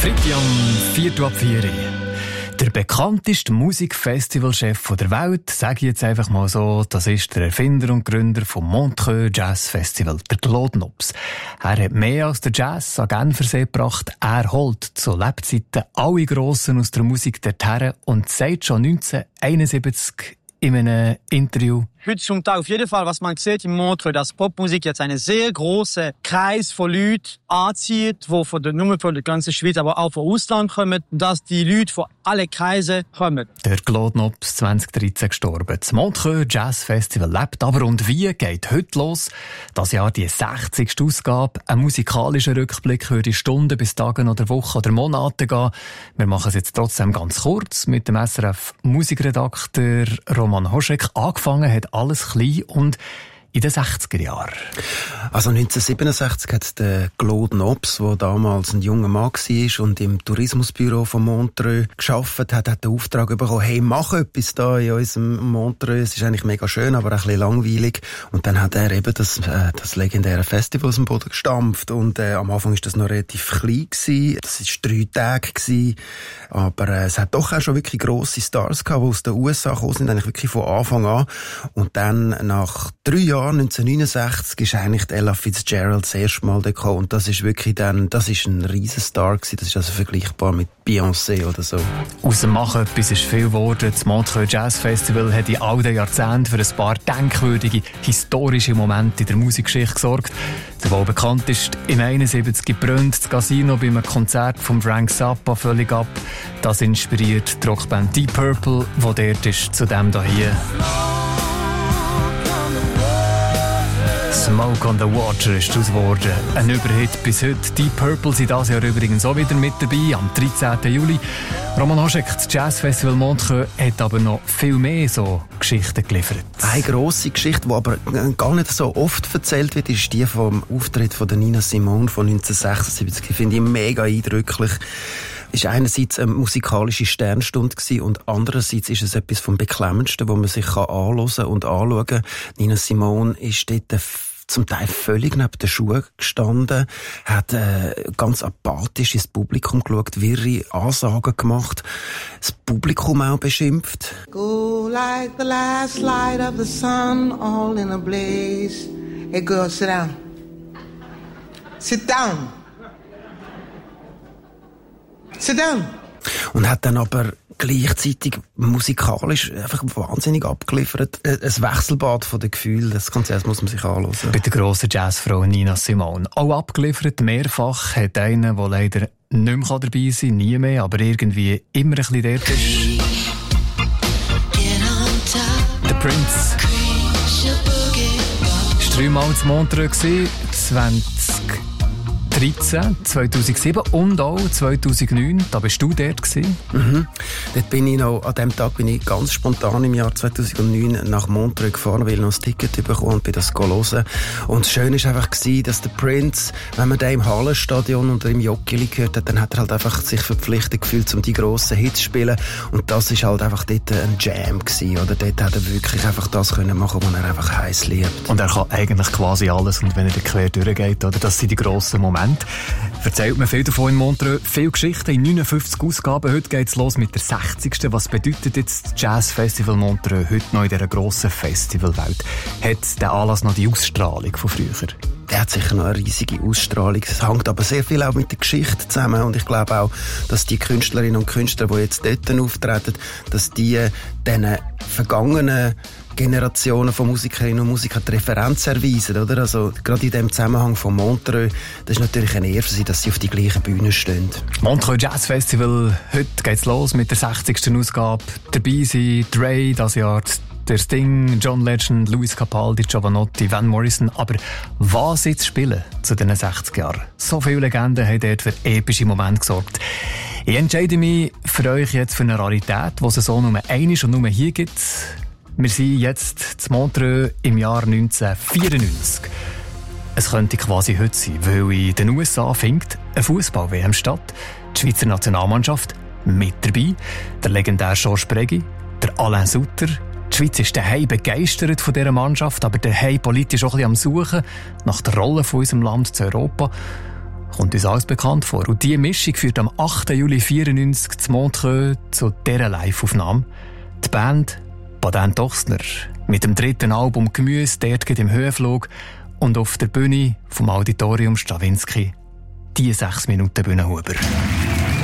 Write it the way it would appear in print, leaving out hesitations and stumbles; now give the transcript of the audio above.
Freitag am 4:04. Der bekannteste Musikfestivalchef der Welt, sage ich jetzt einfach mal so, das ist der Erfinder und Gründer vom Montreux Jazz Festival, der Claude Nobs. Er hat mehr als der Jazz an Genfersee gebracht. Er holt zu Lebzeiten alle Grossen aus der Musik dorthin und sagt schon 1971 in einem Interview: Heutzutage auf jeden Fall, was man sieht im Montreux, dass Popmusik jetzt einen sehr grossen Kreis von Leuten anzieht, die nur von der ganzen Schweiz, aber auch von Ausland kommen, dass die Leute von allen Kreisen kommen. Der Claude Nobs, 2013 gestorben. Das Montreux Jazz Festival lebt aber und wie geht heute los? Das Jahr die 60. Ausgabe. Ein musikalischer Rückblick würde Stunden bis Tage oder Wochen oder Monate gehen. Wir machen es jetzt trotzdem ganz kurz mit dem SRF-Musikredakteur Roman Hoschek. Angefangen hat alles klein und in den 60er Jahren. Also 1967 hat der Claude Nobs, der damals ein junger Mann war und im Tourismusbüro von Montreux gearbeitet hat den Auftrag bekommen: hey, mach etwas da in unserem Montreux. Es ist eigentlich mega schön, aber auch ein bisschen langweilig. Und dann hat er eben das legendäre Festival aus dem Boden gestampft. Und am Anfang war das noch relativ klein gewesen. Das war 3 Tage gewesen. Aber es hat doch auch schon wirklich grosse Stars gehabt, die aus den USA gekommen sind, eigentlich wirklich von Anfang an. Und dann nach 3 Jahren, 1969, ist eigentlich Ella Fitzgerald das erste Mal gekommen. Und das ist wirklich das ist ein Riesenstar gewesen. Das ist also vergleichbar mit Beyoncé oder so. Aus dem Machen etwas ist viel geworden. Das Montreux Jazz Festival hat in all den Jahrzehnten für ein paar denkwürdige, historische Momente in der Musikgeschichte gesorgt. Der wohl bekannteste: im 71 brennt das Casino bei einem Konzert von Frank Zappa völlig ab. Das inspiriert die Rockband Deep Purple, die dort ist, zu dem hier. Smoke on the Water ist daraus geworden. Ein Überhit bis heute. Deep Purple sind dieses Jahr übrigens auch wieder mit dabei, am 13. Juli. Roman Hoschek, das Jazzfestival Montreux hat aber noch viel mehr so Geschichten geliefert. Eine grosse Geschichte, die aber gar nicht so oft erzählt wird, ist die vom Auftritt von der Nina Simone von 1976. Ich finde ich mega eindrücklich. Es war einerseits eine musikalische Sternstunde und andererseits ist es etwas vom Beklemmendsten, wo man sich anhören und anschauen kann. Nina Simone ist dort zum Teil völlig neben den Schuhen gestanden, hat ganz apathisch ins Publikum geschaut, wirre Ansagen gemacht, das Publikum auch beschimpft. Go like the last light of the sun, all in a blaze. Hey girl, sit down. Sit down. Sit down. Und hat dann aber gleichzeitig musikalisch einfach wahnsinnig abgeliefert. Ein Wechselbad von den Gefühlen. Das Konzert muss man sich anhören. Bei der grossen Jazzfrau Nina Simone. Auch abgeliefert, mehrfach, hat einer, der leider nicht mehr dabei sein kann, nie mehr, aber irgendwie immer ein bisschen dort ist. Der Prince. Es war 3 Mal in Montreux, 2013, 2007 und auch 2009. Da bist du dort gewesen. Dort bin ich noch, an dem Tag bin ich ganz spontan im Jahr 2009 nach Montreux gefahren, weil ich noch ein Ticket bekommen und bin das hören. Und das Schöne war einfach, dass der Prince, wenn man den im Hallenstadion oder im Joggeli gehört hat, dann hat er halt einfach sich verpflichtet gefühlt, um die grossen Hits zu spielen. Und das ist halt einfach dort ein Jam gewesen, oder? Dort hat er wirklich einfach das können machen, was er einfach heiß liebt. Und er kann eigentlich quasi alles, und wenn er quer durchgeht, oder? Das sind die grossen Momente. Erzählt man viel davon in Montreux. Viele Geschichten in 59 Ausgaben. Heute geht's los mit der 60. Was bedeutet jetzt das Jazz Festival Montreux heute noch in dieser grossen Festivalwelt? Hat der Anlass noch die Ausstrahlung von früher? Der hat sicher noch eine riesige Ausstrahlung. Es hängt aber sehr viel auch mit der Geschichte zusammen. Und ich glaube auch, dass die Künstlerinnen und Künstler, die jetzt dort auftreten, dass die diesen vergangenen Generationen von Musikerinnen und Musikern die Referenz erweisen, oder? Also, gerade in dem Zusammenhang von Montreux, das ist natürlich eine Ehre für sie, dass sie auf die gleichen Bühne stehen. Montreux Jazz Festival, heute geht's los mit der 60. Ausgabe. Dabei sind Dre, das Jahr der Sting, John Legend, Luis Capaldi, Jovanotti, Van Morrison. Aber was jetzt spielen zu diesen 60 Jahren? So viele Legenden haben dort für epische Momente gesorgt. Ich entscheide mich für euch jetzt für eine Rarität, die es so nur einmal und nur hier gibt. Wir sind jetzt zu Montreux im Jahr 1994. Es könnte quasi heute sein, weil in den USA findet eine Fußball-WM statt. Die Schweizer Nationalmannschaft mit dabei. Der legendäre Georges Preggy, der Alain Sutter. Die Schweiz ist daheim begeistert von dieser Mannschaft, aber daheim politisch auch ein bisschen am Suchen nach der Rolle von unserem Land zu Europa. kommt uns alles bekannt vor. Und diese Mischung führt am 8. Juli 1994 zu Montreux zu dieser Live-Aufnahme. Die Band Baden Tochsner mit dem 3. Album «Gemüse» dort geht im Höhenflug und auf der Bühne vom Auditorium Stravinsky die 6 Minuten Bühnenhuber.